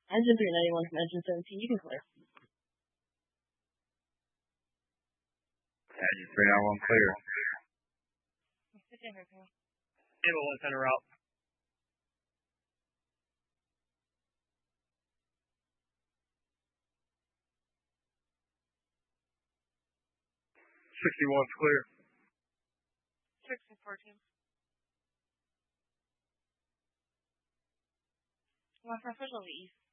Engine 391 from Engine 17, you can clear. Engine 391 clear. Table 1 center out. '61's clear. 614. One for official east.